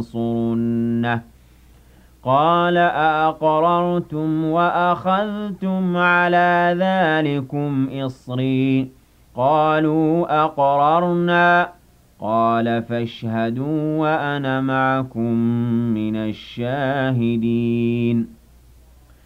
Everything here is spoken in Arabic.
لَتَنصُرُنَّهُ قَالَ أَأَقْرَرْتُمْ وَأَخَذْتُمْ عَلَىٰ ذَٰلِكُمْ إِصْرِي قَالُوا أَقْرَرْنَا قَالَ فَاشْهَدُوا وَأَنَا مَعَكُم مِّنَ الشَّاهِدِينَ